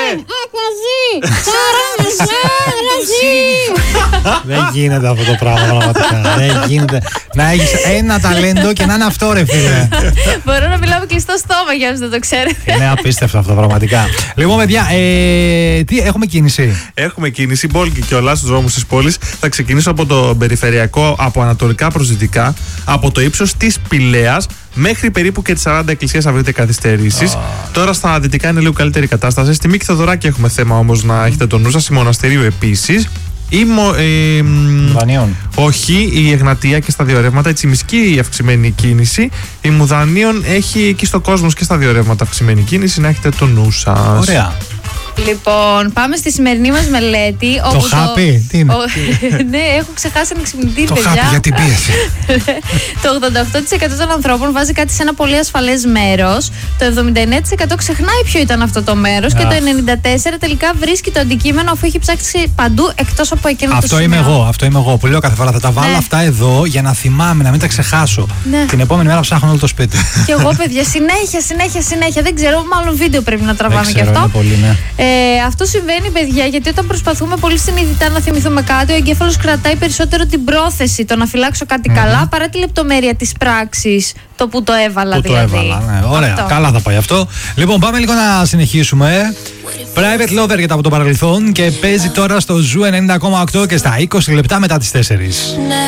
Δεν γίνεται αυτό το πράγμα πραγματικά. Δεν γίνεται να έχεις ένα ταλέντο και να είναι αυτό, ρε φίλε. Μπορώ να μιλάω με κλειστό στόμα για όσους δεν το ξέρετε. Είναι απίστευτο αυτό πραγματικά. Λοιπόν, παιδιά, τι έχουμε κίνηση? Έχουμε κίνηση, μπόλικη κιόλας στους δρόμους της πόλης. Θα ξεκινήσω από το περιφερειακό, από ανατολικά προς δυτικά, από το ύψος της Πηλαίας μέχρι περίπου και τις 40 εκκλησίες θα βρείτε καθυστερήσεις. Τώρα στα δυτικά είναι λίγο καλύτερη κατάσταση. Στη Μίκη Θεοδωράκη έχουμε θέμα όμως να έχετε το νου σας. Η Μοναστηρίου επίσης. Μουδανίων. Όχι, η Εγνατία και στα δύο ρεύματα, έτσι μισκή η αυξημένη κίνηση. Η Μουδανίων έχει εκεί στο Κόσμος και στα δύο ρεύματα αυξημένη κίνηση, να έχετε το νου σας. Ωραία. Λοιπόν, πάμε στη σημερινή μας μελέτη. Το χάπι, τι είναι? Ναι, έχω ξεχάσει ένα ξυπνητήρι, Το παιδιά. χάπι για την πίεση. Το 88% των ανθρώπων βάζει κάτι σε ένα πολύ ασφαλές μέρος. Το 79% ξεχνάει ποιο ήταν αυτό το μέρος. Και το 94% τελικά βρίσκει το αντικείμενο αφού έχει ψάξει παντού εκτός από εκείνο το σημείο. Αυτό είμαι εγώ που λέω κάθε φορά θα τα βάλω αυτά εδώ για να θυμάμαι, να μην τα ξεχάσω. Ναι. Την επόμενη μέρα ψάχνω όλο το σπίτι. Και εγώ, παιδιά, συνέχεια. Δεν ξέρω, μάλλον βίντεο πρέπει να τραβάμε και αυτό. Είναι πολύ, ναι. Αυτό συμβαίνει, παιδιά, γιατί όταν προσπαθούμε πολύ συνειδητά να θυμηθούμε κάτι, ο εγκέφαλος κρατάει περισσότερο την πρόθεση, το να φυλάξω κάτι καλά, παρά τη λεπτομέρεια της πράξης, το που το έβαλα που δηλαδή. Το έβαλα, ναι. Ωραία, αυτό. Καλά θα πάει αυτό. Λοιπόν, πάμε λίγο να συνεχίσουμε. Private Lover από το παρελθόν και παίζει τώρα στο Ζου 90,8 και στα 20 λεπτά μετά τις 4.